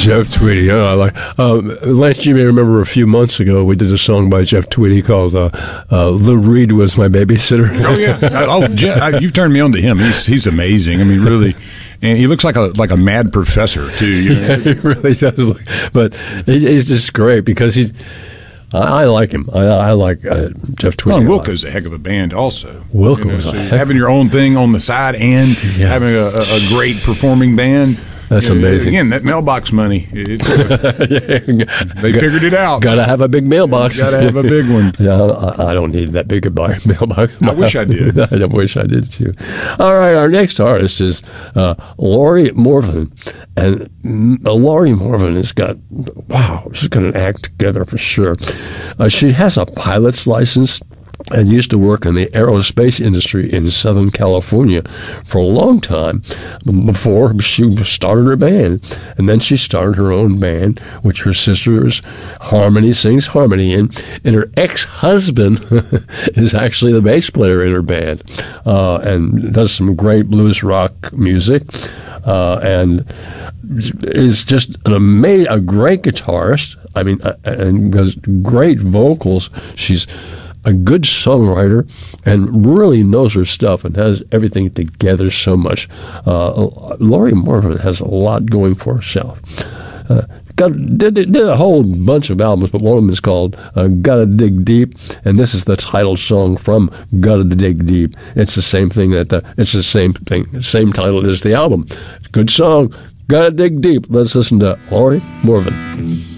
Jeff Tweedy. I like. Last you may remember a few months ago we did a song by Jeff Tweedy called "Lou Reed Was My Babysitter." Oh yeah. Jeff, you've turned me on to him. He's amazing. I mean, really. And he looks like a mad professor too. You know? He really does look. But he's just great because he's. I like him. I like Jeff Tweedy. Well, Wilco's a heck of a band, also. Wilco was a heck. Having your own thing on the side and having a great performing band. That's amazing. Again, that mailbox money. They figured it out. Got to have a big mailbox. Got to have a big one. Yeah, I don't need that big a mailbox. I wish I did. I wish I did too. All right, our next artist is Lori Morvan, and Lori Morvan has got she's got an act together for sure. She has a pilot's license and used to work in the aerospace industry in Southern California for a long time before she started her band. And then she started her own band, which her sister's Harmony sings harmony in. And her ex-husband is actually the bass player in her band and does some great blues rock music and is just a great guitarist. I mean, and does great vocals. She's a good songwriter and really knows her stuff and has everything together so much. Lori Morvan has a lot going for herself. Did a whole bunch of albums, but one of them is called Gotta Dig Deep, and this is the title song from Gotta Dig Deep. It's the same thing same title as the album. Good song, Gotta Dig Deep. Let's listen to Lori Morvan.